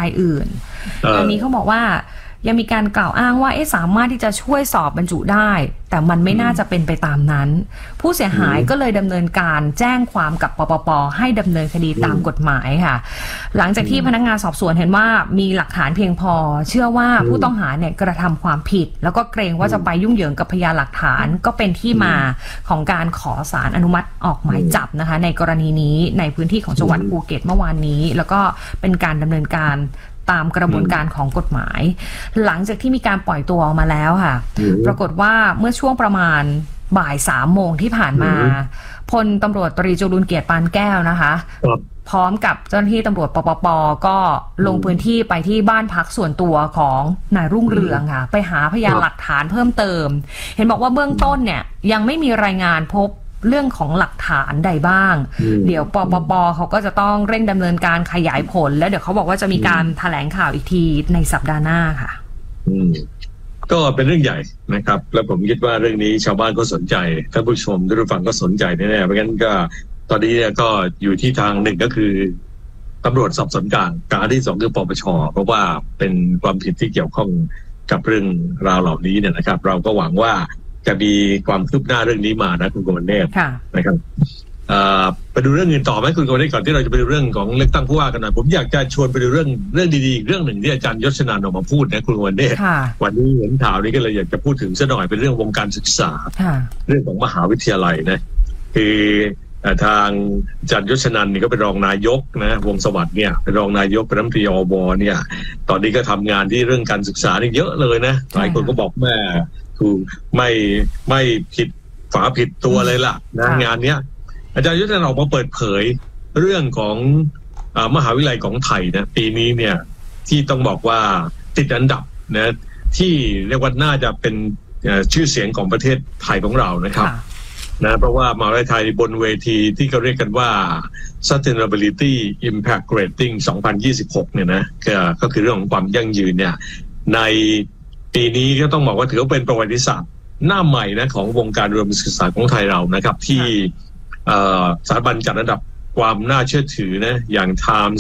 ายอื่นอันนี้เขาบอกว่ายังมีการกล่าวอ้างว่าสามารถที่จะช่วยสอบบรรจุได้แต่มันไม่น่าจะเป็นไปตามนั้นผู้เสียหายก็เลยดำเนินการแจ้งความกับปปป.ให้ดำเนินคดีตามกฎหมายค่ะหลังจากที่พนักงานสอบสวนเห็นว่ามีหลักฐานเพียงพอเชื่อว่าผู้ต้องหาเนี่ยกระทำความผิดแล้วก็เกรงว่าจะไปยุ่งเหยิงกับพยานหลักฐานก็เป็นที่มาของการขอศาลอนุมัติออกหมายจับนะคะในกรณีนี้ในพื้นที่ของจังหวัดภูเก็ตเมื่อวานนี้แล้วก็เป็นการดำเนินการตามกระบวนการของกฎหมายหลังจากที่มีการปล่อยตัวออกมาแล้วค่ะปรากฏว่าเมื่อช่วงประมาณบ่าย 3 โมงที่ผ่านมาพลตำรวจตรีจรูญเกียรติปานแก้วนะคะพร้อมกับเจ้าหน้าที่ตำรวจปปป.ก็ลงพื้นที่ไปที่บ้านพักส่วนตัวของนายรุ่งเรืองค่ะไปหาพยานหลักฐานเพิ่มเติมเห็นบอกว่าเบื้องต้นเนี่ยยังไม่มีรายงานพบเรื่องของหลักฐานใดบ้างเดี๋ยวปปป.เขาก็จะต้องเร่งดำเนินการขยายผลแล้วเดี๋ยวเขาบอกว่าจะมีการแถลงข่าวอีกทีในสัปดาห์หน้าค่ะก็เป็นเรื่องใหญ่นะครับแล้วผมคิดว่าเรื่องนี้ชาวบ้านก็สนใจท่านผู้ชมท่านผู้ฟังก็สนใจแน่ๆเพราะงั้นก็ตอนนี้เนี่ยก็อยู่ที่ทางหนึ่งก็คือตำรวจสอบสวนกลางการที่2คือปปช.เพราะว่าเป็นความผิดที่เกี่ยวข้องกับเรื่องราวเหล่านี้เนี่ยนะครับเราก็หวังว่าจะมีความคืบหน้าเรื่องนี้มานะคุณกมลเนตรนะครับไปดูเรื่องอื่นต่อไหมคุณกมลเนตรก่อนที่เราจะไปดูเรื่องของเลือกตั้งผู้ว่ากันหน่อยผมอยากจะชวนไปดูเรื่องดีๆเรื่องหนึ่งที่อาจารย์ยศนันท์ออกมาพูดนะคุณกมลเนตรวันนี้เห็นข่าวนี้ก็เลยอยากจะพูดถึงซะหน่อยเป็นเรื่องวงการศึกษาเรื่องของมหาวิทยาลัยนะคือทางอาจารย์ยศนันท์นี่ก็เป็นรองนายกนะวงสวัสดิ์เนี่ยเป็นรองนายกเป็นรัฐมนตรีอบเนี่ยตอนนี้ก็ทำงานที่เรื่องการศึกษานี่เยอะเลยนะหลายคนก็บอกแม่ถูกไม่ผิดฝาผิดตัวเลยล่ะนะงานเนี้ยอาจารย์ยศนันท์ออกมาเปิดเผยเรื่องของมหาวิทยาลัยของไทยนะปีนี้เนี่ยที่ต้องบอกว่าติดอันดับนะที่เรียกว่าน่าจะเป็นชื่อเสียงของประเทศไทยของเรานะครับนะเพราะว่ามหาวิทยาลัยไทยบนเวทีที่เขาเรียกกันว่า Sustainability Impact Rating 2026เนี่ยนะก็คือเรื่องของความยั่งยืนเนี่ยในปีนี้ก็ต้องบอกว่าถือว่าเป็นประวัติศาสตร์หน้าใหม่นะของวงการอุดมศึกษาของไทยเรานะครับที่สถาบันจัดอันดับความน่าเชื่อถือนะอย่าง Times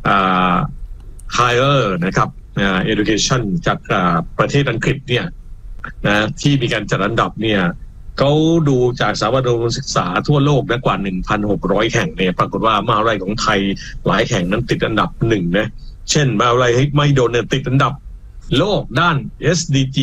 Higher นะครับ Education จากประเทศอังกฤษเนี่ยนะที่มีการจัดอันดับเนี่ยเขาดูจากสถาบันอุดมศึกษาทั่วโลกนะกว่า 1,600 แห่งเนี่ยปรากฏว่ามหาวิทยาลัยของไทยหลายแห่งนั้นติดอันดับ1นะเช่นมหาวิทยาลัยไม่โดนเนี่ยติดอันดับโลกด้าน SDG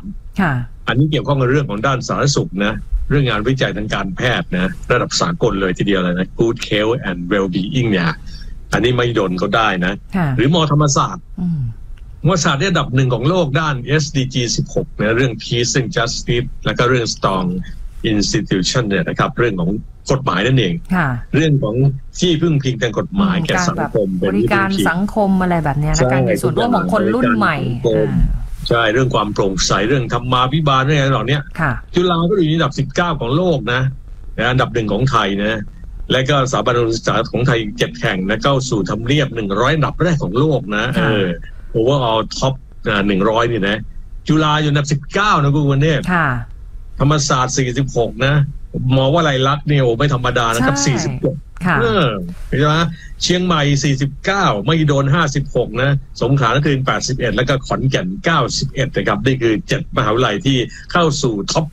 3อันนี้เกี่ยวข้องกับเรื่องของด้านสาธารณสุขนะเรื่องงานวิจัยทางการแพทย์นะระดับสากลเลยทีเดียวเลยนะ Good Health and Well-being เนี่ยอันนี้ไม่โดนก็ได้นะหรือมอธรรมศาสตร์มอธรรมศาสตร์อันดับ1ของโลกด้าน SDG 16นะเรื่อง Peace and Justice แล้วก็เรื่อง Strong Institution เนี่ยนะครับเรื่องของกฎหมายนั่นเองเรื่องของที่พึ่งพิงทางกฎหมายแก่สังคมบริการสังคมอะไรแบบนี้นะการมีส่วนร่วมของคนรุ่นใหม่ใช่เรื่องความโปร่งใสเรื่องธรรมาภิบาลอะไรเหล่านี้จุฬาก็อยู่ในอันดับ19ของโลกนะอันดับ1ของไทยนะและก็สถาบันอุดมศึกษาของไทย7แห่งนะเข้าสู่ทำเนียบ100อันดับแรกของโลกนะoverall top 100นี่นะจุฬาอยู่อันดับ19นะคุณวันนี้ธรรมศาสตร์46นะมองว่าไรลักษณ์เนี่ยไม่ธรรมดานะครับ46ใช่ไหมเชียงใหม่49ไม่โดน56นะสงขลานครินทร์81แล้วก็ขอนแก่น91นะครับนี่คือ7มหาวิทยาลัยที่เข้าสู่ท็อป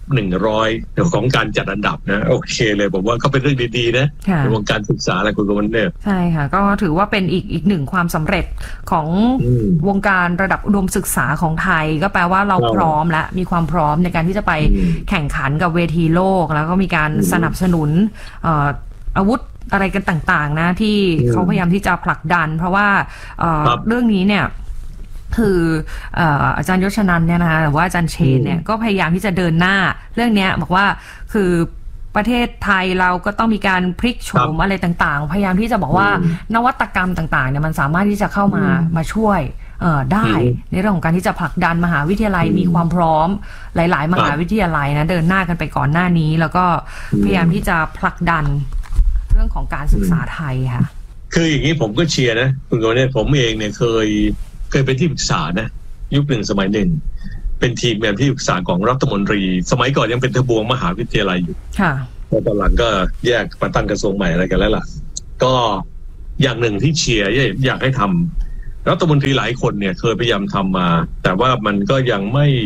100ของการจัดอันดับนะโอเคเลยผมว่าเขาเป็นเรื่องดีๆนะในวงการศึกษาอะไรคุณกมลเนตรใช่ค่ะก็ถือว่าเป็นอีกหนึ่งความสำเร็จของวงการระดับอุดมศึกษาของไทยก็แปลว่าเราพร้อมและมีความพร้อมในการที่จะไปแข่งขันกับเวทีโลกแล้วก็มีการสนับสนุนอาวุธอะไรกันต่างๆนะที่เขาพยายามที่จะผลักดันเพราะว่าเรื่องนี้เนี่ยคืออาจารย์ยศนันท์เนี่ยนะคะหรือว่าอาจารย์เชนเนี่ยก็พยายามที่จะเดินหน้าเรื่องนี้บอกว่าคือประเทศไทยเราก็ต้องมีการพลิกโฉมอะไรต่างๆพยายามที่จะบอกว่านวัตกรรมต่างๆเนี่ยมันสามารถที่จะเข้ามาช่วยได้ในเรื่องของการที่จะผลักดันมหาวิทยาลัยมีความพร้อมหลายๆมหาวิทยาลัยนะเดินหน้ากันไปก่อนหน้านี้แล้วก็พยายามที่จะผลักดันเรื่องของการศึกษาไทยค่ะคืออย่างนี้ผมก็เชียร์นะคุณกมลเนี่ยผมเองเนี่ยเคยเป็นที่ปรึกษานะยุคหนึ่งสมัยหนึ่งเป็นทีมแบบที่ปรึกษาของรัฐมนตรีสมัยก่อนยังเป็นทบวงมหาวิทยาลัยอยู่ค่ะแล้วตอนหลังก็แยกมาตั้งกระทรวงใหม่อะไรกันแล้วล่ะก็อย่างหนึ่งที่เชียร์อยากให้ทรัฐมนตรีหลายคนเนี่ยเคยพยายามทำมาแต่ว่ามันก็ยัง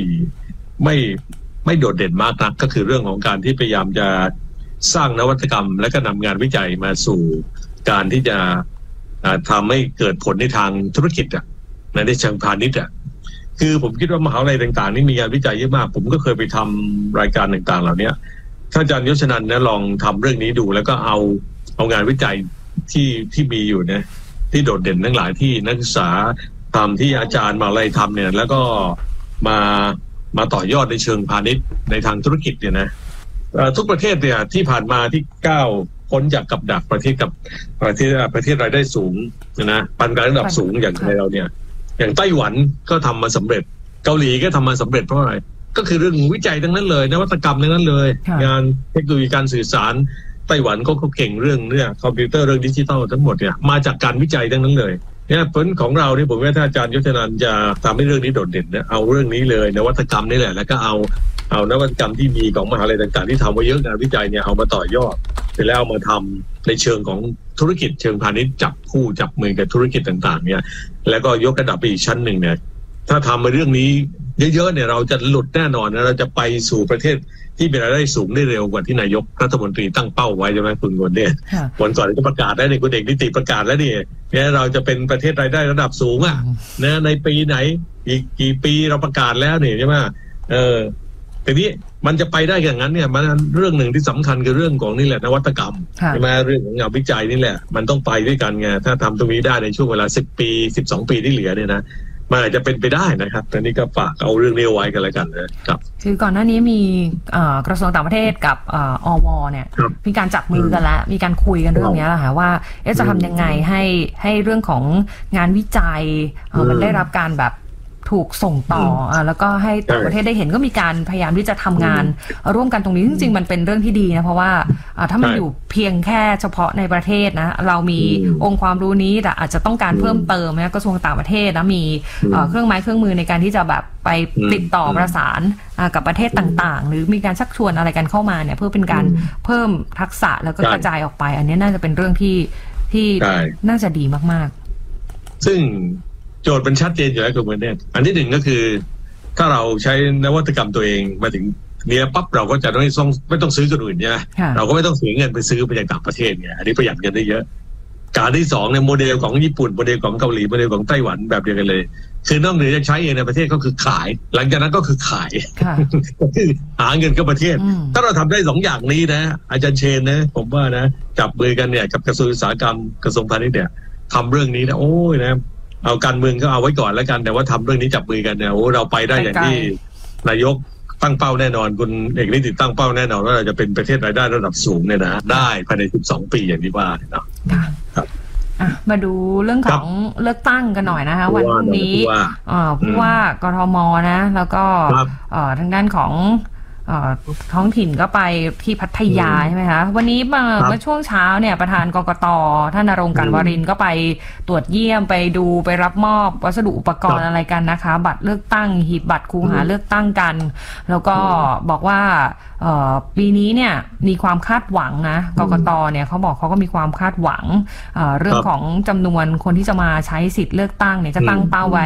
ไม่โดดเด่นมากนักก็คือเรื่องของการที่พยายามจะสร้างนวัตกรรมและก็นำงานวิจัยมาสู่การที่จะทำให้เกิดผลในทางธุรกิจในเชิงพาณิชย์คือผมคิดว่ามหาวิทยาลัยต่างๆนี่มีงานวิจัยเยอะมากผมก็เคยไปทำรายการต่างๆเหล่านี้ถ้าอาจารย์ยศนันท์นะลองทำเรื่องนี้ดูแล้วก็เอางานวิจัยที่มีอยู่นะที่โดดเด่นทั้งหลายที่นักศึกษาทำที่อาจารย์มาอะไรทำเนี่ยแล้วก็มาต่อยอดในเชิงพาณิชย์ในทางธุรกิจเนี่ยนะทุกประเทศเนี่ยที่ผ่านมาที่ก้าวพ้นจากกับดักประเทศรายได้สูงนะปานกลางระดับสูงอย่างเราเนี่ยอย่างไต้หวันก็ทำมาสำเร็จเกาหลีก็ทำมาสำเร็จเพราะอะไรก็คือเรื่องวิจัยทั้งนั้นเลยนวัตกรรมทั้งนั้นเลยงานเทคโนโลยีการสื่อสารไต้หวันเขาเก่งเรื่องคอมพิวเตอร์เรื่องดิจิทัลทั้งหมดเนี่ยมาจากการวิจัยทั้งนั้นเลยเนี่ยผลของเราเนี่ยผมว่าถ้าอาจารย์ยศนันท์จะทำให้เรื่องนี้โดดเด่นนะเอาเรื่องนี้เลยนวัตกรรมนี่แหละแล้วก็เอานวัตกรรมที่มีของมหาวิทยาลัยต่างๆที่ทำไว้เยอะงานวิจัยเนี่ยเอามาต่อยอดเสร็จแล้วเอามาทำในเชิงของธุรกิจเชิงพาณิชย์จับคู่จับมือกับธุรกิจต่างๆเนี่ยแล้วก็ยกระดับไปอีกชั้นหนึ่งเนี่ยถ้าทำมาเรื่องนี้เยอะๆเนี่ยเราจะหลุดแน่นอนนะเราจะไปสู่ประเทศที่มีรายได้สูงได้เร็วกว่าที่นายกรัฐมนตรีตั้งเป้าไว้ใช่ไหมคุณกนเนี่ยวันก่อนจะประกาศได้ในคุณเอกนิติประกาศแล้วเนี่ยเราจะเป็นประเทศรายได้ระดับสูงนะในปีไหนอีกกี่ปีเราประกาศแล้วเนี่ยใช่ไหมทีนี้มันจะไปได้อย่างนั้นเนี่ยมันเรื่องหนึ่งที่สำคัญคือเรื่องของนี่แหละนวัตกรรมใช่ไหมเรื่องของงานวิจัยนี่แหละมันต้องไปด้วยกันไงถ้าทำตรงนี้ได้ในช่วงเวลา10 ปี 12 ปีที่เหลือเนี่ยนะมันอาจจะเป็นไปได้นะครับตอนนี้ก็ฝากเอาเรื่องนี้ไว้กันแล้วกันนะครับคือก่อนหน้านี้มีกระทรวงต่างประเทศกับอวเนี่ยมีการจับมือกันแล้วมีการคุยกันเรื่องนี้แหละค่ะว่าจะทำยังไงให้เรื่องของงานวิจัยมันได้รับการแบบถูกส่งต่อแล้วก็ให้ต่างประเทศได้เห็นก็มีการพยายามที่จะทำงานร่วมกันตรงนี้จริงๆมันเป็นเรื่องที่ดีนะเพราะว่าถ้ามันอยู่เพียงแค่เฉพาะในประเทศนะเรามีองค์ความรู้นี้แต่อาจจะต้องการเพิ่มเติมนะกระทรวงต่างประเทศนะมีเครื่องไม้เครื่องมือในการที่จะแบบไปติดต่อประสานกับประเทศต่างๆหรือมีการชักชวนอะไรกันเข้ามาเนี่ยเพื่อเป็นการเพิ่มทักษะแล้วก็กระจายออกไปอันนี้น่าจะเป็นเรื่องที่น่าจะดีมากๆซึ่งโจทย์เป็นชัดเจนอยู่แล้วคุณเนตอันที่หนึ่งก็คือถ้าเราใช้นวัตกรรมตัวเองมาถึงเนี้ยปั๊บเราก็จะไม่ต้องซื้อคนอื่นใช่ไหมเราก็ไม่ต้องเสียเงินไปซื้อมาจากต่างประเทศไงอันนี้ประหยัดกันได้เยอะการที่สองเนี่ยโมเดลของญี่ปุ่นโมเดลของเกาหลีโมเดลของไต้หวันแบบเดียวกันเลยคือนอกเหนือจากใช้เองในประเทศก็คือขายหลังจากนั้นก็คือขายคือหาเงินกับประเทศถ้าเราทำได้สองอย่างนี้นะอาจารย์เชนนะผมว่านะจับมือกันเนี่ยกับกระทรวงอุตสาหกรรมกระทรวงพาณิชย์เนี่ยทำเรื่องนี้นะโอ้ยนะเอาการเมืองก็เอาไว้ก่อนแล้วกันแต่ว่าทำเรื่องนี้จับมือกันเนี่ยโอ้เราไปได้อย่างที่นายกตั้งเป้าแน่นอนคุณเอกนิติตั้งเป้าแน่นอนว่าเราจะเป็นประเทศรายได้ระดับสูงเนี่ยนะได้ภายใน12 ปีอย่างที่ว่าเนาะครับมาดูเรื่องของเลือกตั้งกันหน่อยนะคะวันพรุ่งนี้ผู้ว่ากทมนะแล้วก็ทางด้านของท้องถิ่นก็ไปที่พัทยาใช่ไหมคะวันนี้เมื่อช่วงเช้าเนี่ยประธานกกต.ท่านณรงค์ กรรณวรินทร์ก็ไปตรวจเยี่ยมไปดูไปรับมอบวัสดุอุปกรณ์อะไรกันนะคะบัตรเลือกตั้งหีบบัตรคูหาเลือกตั้งกันแล้วก็บอกว่าปีนี้เนี่ยมีความคาดหวังนะกกต.เนี่ยเขาบอกเขาก็มีความคาดหวังเรื่องของจำนวนคนที่จะมาใช้สิทธิ์เลือกตั้งเนี่ยจะตั้งเป้าไว้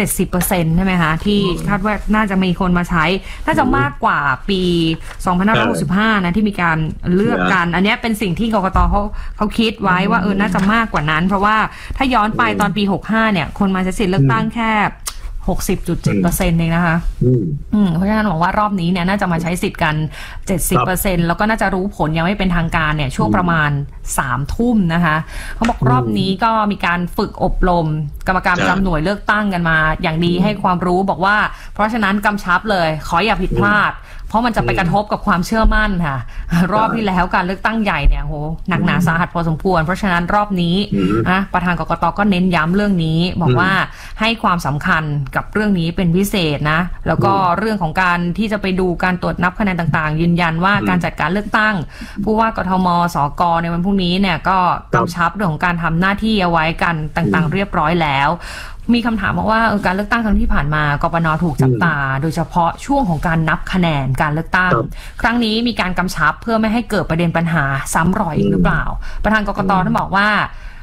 70% ใช่ไหมคะที่คาดว่าน่าจะมีคนมาใช้น่าจะมากกว่าปี2565นะที่มีการเลือกกันอันนี้เป็นสิ่งที่กกต.เขาคิดไว้ว่าน่าจะมากกว่านั้นเพราะว่าถ้าย้อนไปตอนปี65เนี่ยคนมาใช้สิทธิ์เลือกตั้งแค่ 60.7% เองนะคะเพราะฉะนั้นหวังว่ารอบนี้เนี่ยน่าจะมาใช้สิทธิ์กัน 70% แล้วก็น่าจะรู้ผลยังไม่เป็นทางการเนี่ยช่วงประมาณ 3 ทุ่มนะคะเขาบอกรอบนี้ก็มีการฝึกอบรมกรรมการประจำหน่วยเลือกตั้งกันมาอย่างดีให้ความรู้บอกว่าเพราะฉะนั้นกำชับเลยขออย่าผิดพลาดเพราะมันจะไปกระทบกับความเชื่อมั่นค่ะรอบที่แล้วการเลือกตั้งใหญ่เนี่ยโหหนักหนาสาหัสพอสมควรเพราะฉะนั้นรอบนี้นะประธานกกต.ก็เน้นย้ำเรื่องนี้บอกว่าให้ความสำคัญกับเรื่องนี้เป็นพิเศษนะแล้วก็เรื่องของการที่จะไปดูการตรวจนับคะแนนต่างๆยืนยันว่าการจัดการเลือกตั้งผู้ว่ากทม.สก.ในวันพรุ่งนี้เนี่ยก็กำชับเรื่องของการทำหน้าที่เอาไว้กันต่างๆเรียบร้อยแล้วมีคำถามบอกว่าการเลือกตั้งครั้งที่ผ่านมากปน.ถูกจับตาโดยเฉพาะช่วงของการนับคะแนนการเลือกตั้งครั้งนี้มีการกำชับเพื่อไม่ให้เกิดประเด็นปัญหาซ้ำรอยอีกหรือเปล่าประธานกกต.ท่านบอกว่า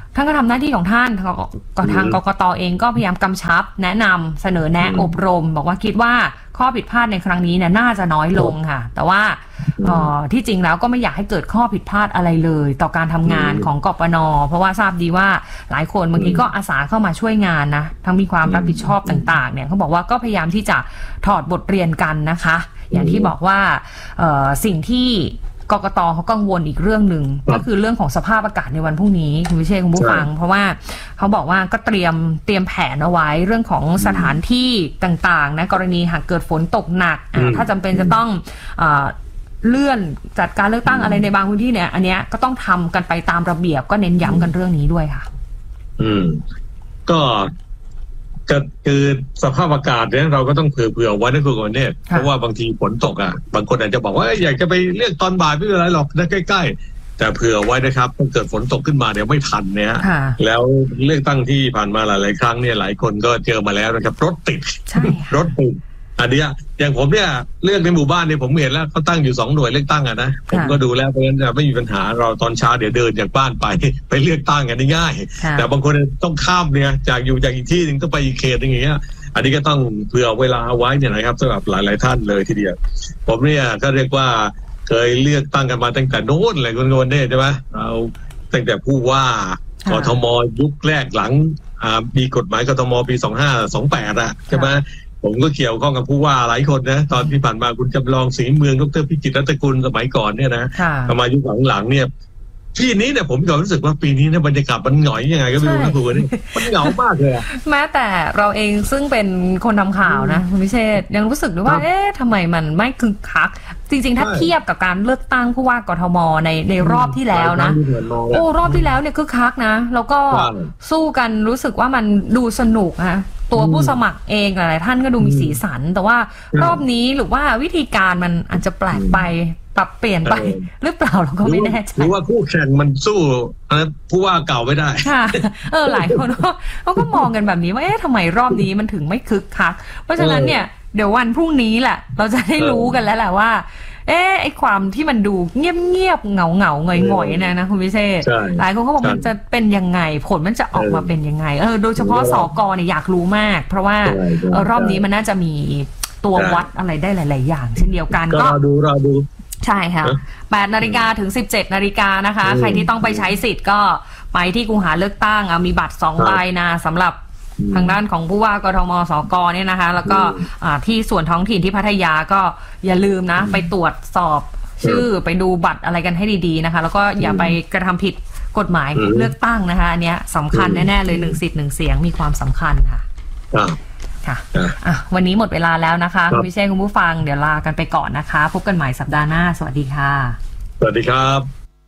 ท่านก็ทำหน้าที่ของท่านทางกกต.เองก็พยายามกำชับแนะนำเสนอแนะอบรมบอกว่าคิดว่าข้อผิดพลาดในครั้งนี้เนี่ยน่าจะน้อยลงค่ะแต่ว่าที่จริงแล้วก็ไม่อยากให้เกิดข้อผิดพลาดอะไรเลยต่อการทำงานของกปน.เพราะว่าทราบดีว่าหลายคนบางทีก็อาสาเข้ามาช่วยงานนะทั้งมีความรับผิดชอบต่างๆเนี่ยเขาบอกว่าก็พยายามที่จะถอดบทเรียนกันนะคะอย่างที่บอกว่าสิ่งที่กกต.เขากังวลอีกเรื่องหนึ่งก็คือเรื่องของสภาพอากาศในวันพรุ่งนี้คุณวิเชษฐ์คุณผู้ฟังเพราะว่าเขาบอกว่าก็เตรียมแผนเอาไว้เรื่องของสถานที่ต่างๆนะกรณีหากเกิดฝนตกหนักถ้าจำเป็นจะต้องเลื่อนจัดการเลือกตั้งอะไรในบางพื้นที่เนี่ยอันเนี้ยก็ต้องทำกันไปตามระเบียบก็เน้นย้ำกันเรื่องนี้ด้วยค่ะก็คือสภาพอากาศเนี่ยเราก็ต้องเผื่อไว้นะคุณคนเนี่ยเพราะว่าบางทีฝนตกบางคนอาจจะบอกว่าอยากจะไปเลือกตอนบ่ายไม่เป็นไรหรอกนะใกล้ๆแต่เผื่อไว้นะครับถ้าเกิดฝนตกขึ้นมาเดี๋ยวไม่ทันเนี่ยแล้วเลือกตั้งที่ผ่านมาหลายๆครั้งเนี่ยหลายคนก็เจอมาแล้วนะครับรถติดรถติดอันนี้อย่างผมเนี่ยเลือกในหมู่บ้านเนี่ยผมเห็นแล้วเขาตั้งอยู่2 หน่วยเลือกตั้งนะผมก็ดูแล้วเพราะฉะนั้นจะไม่มีปัญหาเราตอนเช้าเดี๋ยวเดินจากบ้านไปเลือกตั้งกันง่ายแต่บางคนต้องข้ามเนี่ยจากอีกที่นึงต้องไปอีกเขตอย่างเงี้ยอันนี้ก็ต้องเผื่อเวลาไว้เนี่ยนะครับสำหรับหลายๆท่านเลยทีเดียวผมเนี่ยก็เรียกว่าเคยเลือกตั้งกันมาตั้งแต่โน้นเลยคุณคนเนี่ยใช่ไหมเราตั้งแต่ผู้ว่ากทมยุคแรกหลังมีกฎหมายกทมปี2528ใช่ไหมผมก็เกี่ยวข้องกับผู้ว่าหลายคนนะตอนที่ผ่านมาคุณจำลองศรีเมืองดร.พิจิตรรัตนกุลสมัยก่อนเนี่ยนะมายุคหลังๆเนี่ยที่นี้เนี่ยผมก็รู้สึกว่าปีนี้เนี่ยบรรยากาศมันหงอยยังไงก็ไม่รู้นะคุณนี่มันเหงามากเลยแม้แต่เราเองซึ่งเป็นคนทำข่าวนะคุณพิเชษยังรู้สึกด้วยว่าทำไมมันไม่คึกคักจริงๆถ้าเทียบกับการเลือกตั้งผู้ว่ากทมในรอบที่แล้วนะรอบที่แล้วเนี่ยคึกคักนะแล้วก็สู้กันรู้สึกว่ามันดูสนุกนะตัวผู้สมัครเองหลายท่านก็ดูมีสีสันแต่ว่ารอบนี้หรือว่าวิธีการมันอาจจะแปลกไปปรับเปลี่ยนไปหรือเปล่าเราก็ไม่แน่ใจหรือว่าคู่แข่งมันสู้ผู้ว่าเก่าไม่ได้ค่ะหลายคนเขาก็มองกันแบบนี้ว่าทำไมรอบนี้มันถึงไม่คึกคักเพราะฉะนั้นเนี่ยเดี๋ยววันพรุ่งนี้แหละเราจะได้รู้กันแล้วแหละว่าไอ้ความที่มันดูเงียบๆเงาหงอยๆนะคุณพิเชษหลายคนเขาบอกมันจะเป็นยังไงผลมันจะออกมาเป็นยังไงโดยเฉพาะสก.เนี่ยอยากรู้มากเพราะว่ารอบนี้มันน่าจะมีตัววัดอะไรได้หลายๆอย่างเช่นเดียวกันก็รอดูใช่ค่ะ8 นาฬิกาถึง 17 นาฬิกานะคะใครที่ต้องไปใช้สิทธิ์ก็ไปที่กูหาเลือกตั้งมีบัตร2 ใบนะสำหรับทางด้านของผู้ว่ากทมสก.เนี่ยนะคะแล้วก็ที่ส่วนท้องถิ่นที่พัทยาก็อย่าลืมนะไปตรวจสอบชื่อไปดูบัตรอะไรกันให้ดีๆนะคะแล้วก็อย่าไปกระทำผิดกฎหมายเลือกตั้งนะคะอันเนี้ยสำคัญแน่ๆเลย1 สิทธิ์ 1 เสียงมีความสำคัญค่ะค่ะวันนี้หมดเวลาแล้วนะคะคุณพิเชษคุณผู้ฟังเดี๋ยวลากันไปก่อนนะคะพบกันใหม่สัปดาห์หน้าสวัสดีค่ะสวัสดีครับ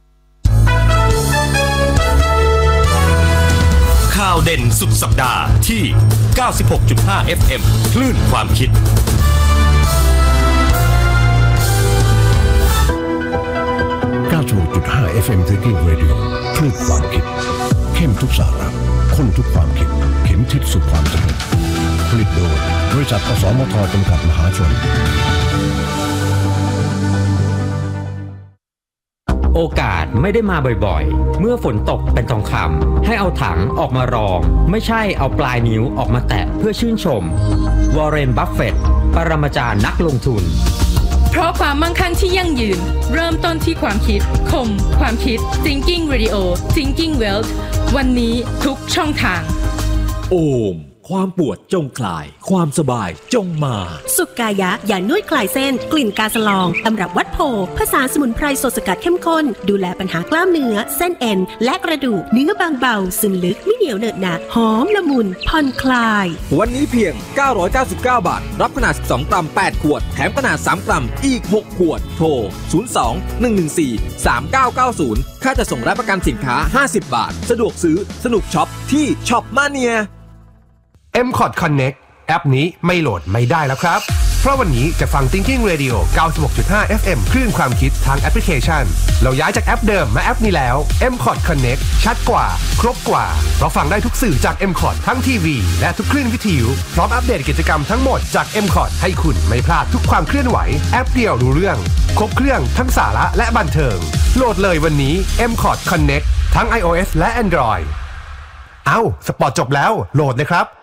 ข่าวเด่นสุดสัปดาห์ที่ 96.5 FM คลื่นความคิด 96.5 FM Thinking Radio คลื่นความคิดเข้มทุกสาระข้นทุกความคิดเข็มทิศสู่ความสำเร็จผลิตโดยบริษัทอสมทจำกัดมหาชนโอกาสไม่ได้มาบ่อยๆเมื่อฝนตกเป็นทองคำให้เอาถังออกมารองไม่ใช่เอาปลายนิ้วออกมาแตะเพื่อชื่นชมวอร์เรน บัฟเฟตต์ปรมาจารย์นักลงทุนเพราะความมั่งคั่งที่ยั่งยืนเริ่มต้นที่ความคิดคมความคิด Thinking Radio Thinking Wealth วันนี้ทุกช่องทางโอมความปวดจงคลายความสบายจงมาสุกายะยานวดคลายเส้นกลิ่นกาสลองตำรับวัดโพผสานสมุนไพรสดสกัดเข้มข้นดูแลปัญหากล้ามเนื้อเส้นเอ็นและกระดูกเนื้อบางเบาซึมลึกไม่เหนียวเหนอะหนะหอมละมุนผ่อนคลายวันนี้เพียง999 บาทรับขนาด12 กรัม8 ขวดแถมขนาด3 กรัมอีก6 ขวดโทร02-114-3990ค่าจะส่งรับประกันสินค้า50 บาทสะดวกซื้อสนุกช็อปที่ช็อปมาเนีย MCOT Connect แอปนี้ไม่โหลดไม่ได้แล้วครับเพราะวันนี้จะฟัง Thinking Radio 96.5 FM คลื่นความคิดทางแอปพลิเคชันเราย้ายจากแอปเดิมมาแอปนี้แล้ว MCOT Connect ชัดกว่าครบกว่าเพราะฟังได้ทุกสื่อจาก MCOT ทั้งทีวีและทุกคลื่นวิทยุพร้อมอัปเดตกิจกรรมทั้งหมดจาก MCOT ให้คุณไม่พลาดทุกความเคลื่อนไหวแอปเดียวรู้เรื่องครบเครื่องทั้งสาระและบันเทิงโหลดเลยวันนี้ MCOT Connect ทั้ง iOS และ Android เอ้าสปอร์ตจบแล้วโหลดเลยครับ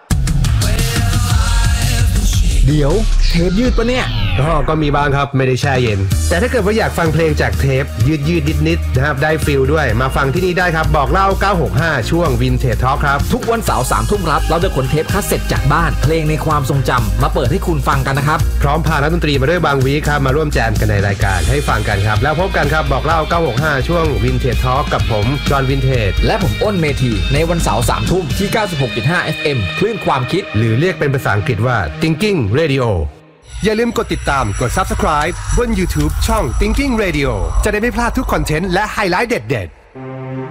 เดี๋ยวเทปยืดปะเนี่ยก็มีบ้างครับไม่ได้แช่เย็นแต่ถ้าเกิดว่าอยากฟังเพลงจากเทปยืดนิดนะครับได้ฟิลด้วยมาฟังที่นี่ได้ครับบอกเล่า965ช่วง Vintage Talk ครับทุกวันเสาร์ 3 ทุ่มครับเราจะขนเทปคาสเซ็ตจากบ้านเพลงในความทรงจำมาเปิดให้คุณฟังกันนะครับพร้อมพานักดนตรีมาด้วยบางวีครับมาร่วมแจมกันในรายการให้ฟังกันครับแล้วพบกันครับบอกเล่า965ช่วง Vintage Talk กับผมจอห์นวินเทจและผมอ้นเมธีในวันเสาร์ 3 ทุ่มที่ 96.5 FM คลื่นความคิดหรือเรียกเป็นภาษาอังกฤษว่า Thinking Radioอย่าลืมกดติดตามกด Subscribe บน YouTube ช่อง Thinking Radio จะได้ไม่พลาดทุกคอนเทนต์และไฮไลท์เด็ดๆ